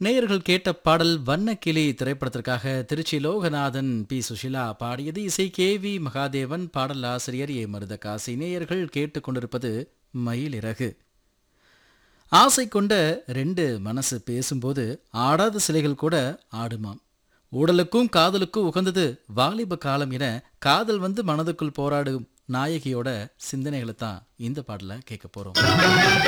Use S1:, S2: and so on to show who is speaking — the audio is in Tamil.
S1: நேயர்கள் கேட்ட பாடல் வண்ணக்கிளி திரைப்படத்திற்காக திருச்சி லோகநாதன் பி சுஷிலா பாடியது. இசை கே.வி. மகாதேவன், பாடல் ஆசிரியர் ஏ மருதகாசி. நேயர்கள் கேட்டுக்கொண்டிருப்பது மயிலிறகு. ஆசை கொண்ட ரெண்டு மனசு பேசும்போது ஆடாத சிலைகள் கூட ஆடுமாம். ஊடலுக்கும் காதலுக்கும் உகந்தது வாலிப காலம் என காதல் வந்து மனதுக்குள் போராடும் நாயகியோட சிந்தனைகளை தான் இந்த பாடல கேட்க போறோம்.